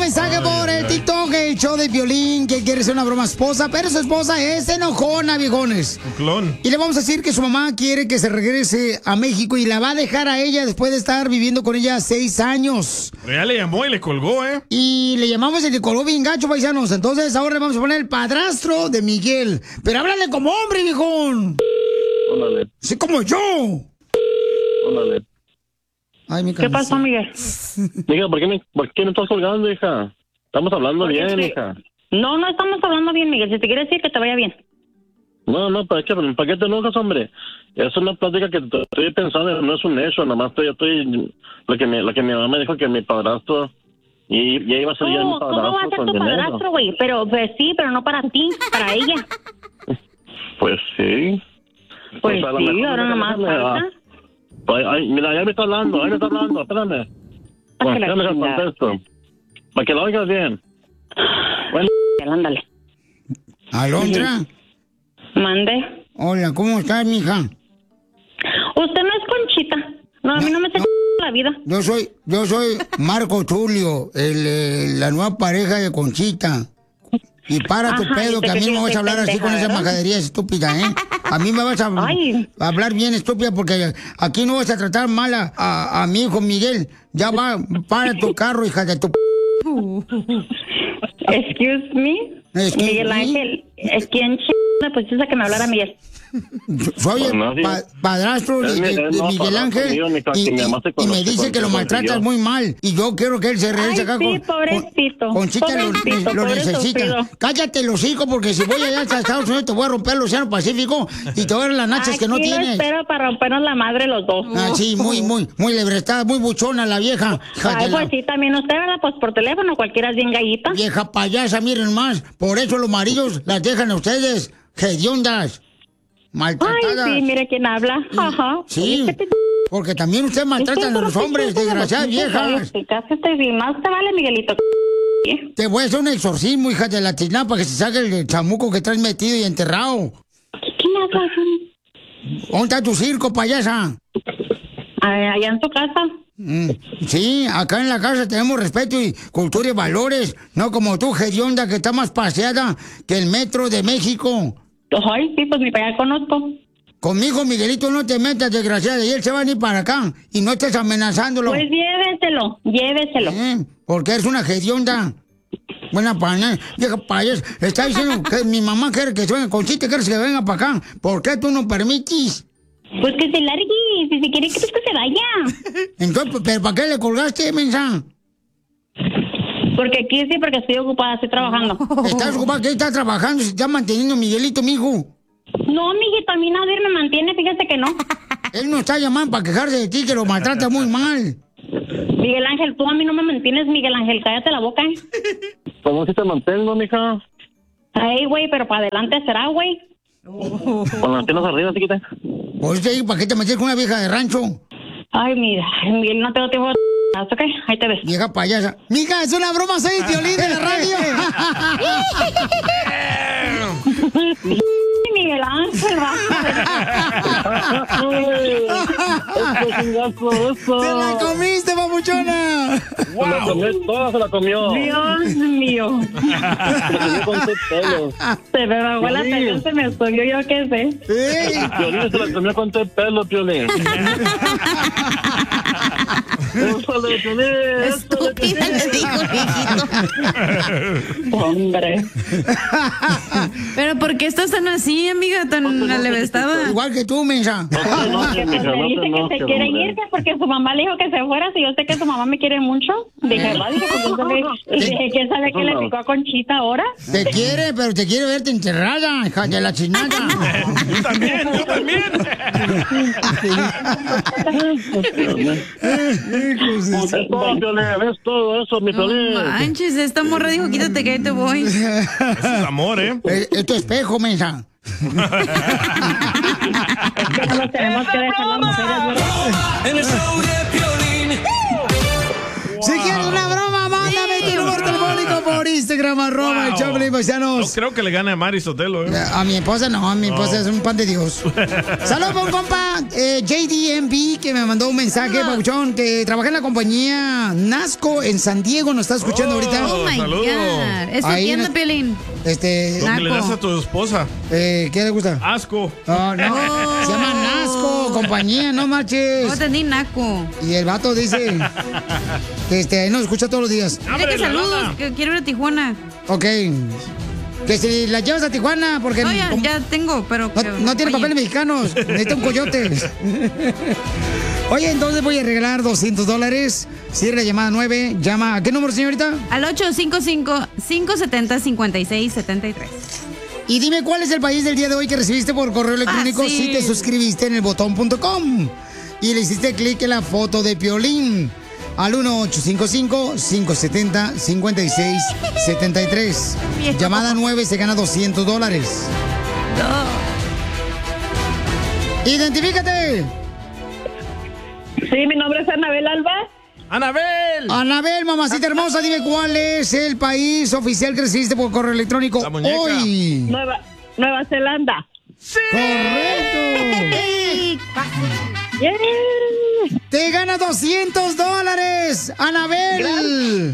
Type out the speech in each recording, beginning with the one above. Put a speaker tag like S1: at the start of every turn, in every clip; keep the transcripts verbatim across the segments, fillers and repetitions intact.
S1: mensaje por el TikTok, el show de Piolín, que quiere ser una broma esposa, pero su esposa es enojona, viejones.
S2: Un clon.
S1: Y le vamos a decir que su mamá quiere que se regrese a México y la va a dejar a ella después de estar viviendo con ella seis años.
S2: Pero ya le llamó y le colgó, ¿eh?
S1: Y le llamamos el que colgó bien gacho, paisanos. Entonces ahora le vamos a poner el padrastro de Miguel. Pero háblale como hombre, viejón.
S3: Órale.
S1: Sí, como yo.
S3: Órale.
S1: Ay, mi
S4: ¿Qué pasó, Miguel?
S3: Hija, ¿por qué me, por qué me estás colgando, hija? Estamos hablando
S4: Porque
S3: bien,
S4: sí.
S3: hija.
S4: No, no estamos hablando bien, Miguel. Si te quieres decir que te vaya bien.
S3: No, no, ¿para qué, ¿para qué te enojas, hombre? Es una plática que t- estoy pensando, no es un hecho, nada más estoy, estoy, lo que mi, lo que mi mamá me dijo que mi padrastro, y ya iba a ser ya mi
S4: ¿Cómo, ¿Cómo va a
S3: padrastro
S4: ser
S3: con
S4: tu
S3: dinero.
S4: padrastro, güey? Pero, pues sí, pero no para ti, para ella.
S3: Pues sí.
S4: Pues
S3: a lo
S4: sí,
S3: mejor
S4: ahora
S3: déjame-
S4: nomás
S3: déjame,
S4: falta.
S3: ah, ay, ay, mira, ya me está hablando, ahí me está hablando, espérame.
S4: Ah, que la
S3: Déjame que
S4: chingada.
S3: contesto. Para que lo oigas bien. Bueno.
S4: Ándale.
S1: Alondra.
S4: Mande.
S1: Hola, ¿cómo estás, mija?
S4: Usted no es Conchita. No, a mí no me se la vida.
S1: Yo soy, yo soy Marco Tulio, el, eh, la nueva pareja de Conchita. Y para tu
S4: Ajá,
S1: pedo,
S4: ¿y te
S1: que a mí
S4: crees
S1: no me vas
S4: que
S1: a hablar así
S4: pendeja,
S1: con esa
S4: verdad?
S1: majadería estúpida, ¿eh? A mí me vas a,
S4: Ay.
S1: a hablar bien estúpida porque aquí no vas a tratar mal a, a, a mi hijo Miguel. Ya va, para tu carro, hija de tu...
S4: Excuse me.
S1: Excuse
S4: Miguel
S1: me.
S4: Ángel, ¿es quién ch... me pusiste a que me hablara Miguel?
S1: Soy el
S3: Bueno, sí.
S1: pa- padrastro de,
S3: Es mi-
S1: de-
S3: es
S1: de
S3: no,
S1: Miguel
S3: padrastro
S1: Ángel
S3: mío, mi ca-
S1: y,
S3: que mi mamá se
S1: y- y me
S3: conoce
S1: dice
S3: con-
S1: que lo
S3: se
S1: maltratas
S3: consiguió.
S1: muy mal y yo quiero que él se regrese
S4: Ay,
S1: acá
S4: sí,
S1: con,
S4: pobrecito,
S1: con- Conchita lo,
S4: pobrecito,
S1: lo
S4: pobre
S1: necesita.
S4: sufrido.
S1: Cállate los hijos porque si voy allá a Estados Unidos te voy a romper el Océano Pacífico y te voy a dar las nachas que no
S4: Aquí lo
S1: tienes.
S4: espero para rompernos la madre los dos.
S1: Ah, sí, muy, muy, muy lebrestada, muy buchona la vieja. Hija de
S4: Ay,
S1: la
S4: pues sí, también usted, ¿verdad? Pues por teléfono cualquiera es bien gallita.
S1: vieja payasa, miren más. Por eso los maridos las dejan a ustedes, hediondas,
S4: Ay,
S1: maltratadas.
S4: sí, mire quién habla. Ajá.
S1: Sí, porque también ustedes maltratan a los hombres, desgraciadas viejas.
S4: Cállate, y más te vale, Miguelito.
S1: Te voy a hacer un exorcismo, hija de la tiznada, para que se saque el chamuco que traes metido y enterrado.
S4: ¿Qué me hablas?
S1: ¿Dónde está tu circo, payasa?
S4: Allá en tu casa.
S1: Mm, sí, acá en la casa tenemos respeto y cultura y valores, no como tú, hedionda, que está más paseada que el metro de México.
S4: Ay, sí, pues ni para allá conozco.
S1: Conmigo, Miguelito, no te metas, desgraciada, y él se va a ir para acá, y no estés amenazándolo.
S4: Pues lléveselo, lléveselo.
S1: Eh, Porque eres una hedionda. Buena pana, vieja payas. Está diciendo que mi mamá quiere que se venga, Conchita quiere que venga para acá. ¿Por qué tú no permites?
S4: Pues que se largue, si se quiere que, pues que se vaya.
S1: Entonces, ¿pero para qué le colgaste, mensa?
S4: Porque aquí sí, porque estoy ocupada, estoy trabajando.
S1: ¿Estás ocupada? ¿Qué estás trabajando? Si está manteniendo a Miguelito, mijo.
S4: No, mijito, a mí nadie me mantiene, fíjate que no.
S1: Él no está llamando para quejarse de ti, que lo maltrata muy mal.
S4: Miguel Ángel, tú a mí no me mantienes, Miguel Ángel, cállate la boca.
S3: ¿Cómo si te mantengo, mija?
S4: Ay, güey, pero para adelante será, güey.
S3: Con las piernas arriba, chiquita.
S1: Pues te digo, ¿para qué te metes con una vieja de rancho?
S4: Ay, mira, Miguel, no tengo tiempo de... ¿Ok? Ahí te ves.
S1: Vieja payasa. Mija, es una broma, soy el Piolín de la radio.
S4: Miguel Ángel, va.
S1: ¡Te la comiste, papuchona!
S3: Se la comió toda, se la comió.
S4: Dios mío.
S3: Se la comió con tus pelos.
S4: Se me bajó la
S3: Sí.
S4: pelo, se me subió, yo qué sé.
S3: Piolín se la comió con tu pelo, Piolín. Úsale, Piolín.
S5: Estúpida, le dijo, viejito.
S4: Hombre.
S5: Pero ¿por qué estás tan así, amiga, tan alevestada?
S1: Igual que tú, mensa.
S4: Que pues me dice que se quiere irse porque su mamá le dijo que se fuera. Si yo sé que su mamá me quiere mucho. Dije, va, dije, pues yo sé que- y dije, ¿quién sabe qué le picó a Conchita ahora?
S1: Te quiere, pero te quiere verte enterrada, hija de la chinada.
S2: Yo también, yo también.
S3: Es todo, Piolín, es todo eso, mi Piolín.
S5: No manches, esta morra dijo, quítate que ahí te voy.
S2: Eso es amor, ¿eh?
S1: Es, es tu espejo, mensa.
S4: Es que no nos tenemos que dejar las mujeres, ¿verdad?
S6: En el show de Piolín.
S1: Si quieres una broma, mándame tu número telefónico por Instagram, programa, arroba el show de Piolín, paisanos.
S2: No creo que le gane a Mari Sotelo, ¿eh?
S1: A mi esposa no, a mi esposa
S2: No.
S1: es un pan de Dios. Saludos por un compa, eh, J D M B, que me mandó un mensaje, papuchón, que trabaja en la compañía Nasco en San Diego, nos está escuchando ahorita.
S5: Oh my
S2: saludos.
S5: God. ¿Es tu
S1: Ahí
S5: tienda,
S1: no-
S5: Piolín?
S1: Este,
S2: Lo que le
S5: Naco.
S2: das a tu esposa.
S1: eh, ¿qué le gusta?
S2: Asco.
S1: Oh, no,
S5: Oh.
S1: se llama Nasco, compañía, no marches.
S5: No entendí, naco.
S1: Y el vato dice que este, ahí nos escucha todos los días.
S5: Dile
S2: Ábrele
S5: que
S2: la
S5: saludos,
S2: lana.
S5: que quiero ir a Tijuana.
S1: Ok. Que si la llevas a Tijuana, porque
S5: No, ya,
S1: como-
S5: ya tengo, pero...
S1: no,
S5: que-
S1: no tiene
S5: oye.
S1: papeles mexicanos, necesita un coyote. Oye, entonces voy a regalar doscientos dólares. Cierra la llamada nueve. Llama, ¿a qué número, señorita?
S5: Al ocho cinco cinco, cinco siete cero, cinco seis siete tres.
S1: Y dime cuál es el país del día de hoy que recibiste por correo electrónico
S5: Fácil.
S1: si te suscribiste en el botón punto com y le hiciste clic en la foto de Piolín al uno ocho cinco cinco, cinco siete cero, cinco seis siete tres.
S5: Viejo.
S1: Llamada nueve se gana doscientos dólares. ¡Identifícate!
S4: Sí, mi nombre es Anabel Alba.
S2: ¡Anabel!
S1: Anabel, mamacita hermosa, dime cuál es el país oficial que recibiste por correo electrónico
S2: La muñeca.
S1: hoy.
S4: Nueva, Nueva Zelanda.
S1: ¡Correcto!
S4: ¡Yeah!
S1: ¡Te gana doscientos dólares, Anabel!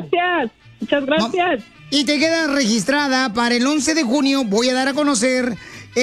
S4: Gracias. Muchas gracias.
S1: Y te quedas registrada para el once de junio. Voy a dar a conocer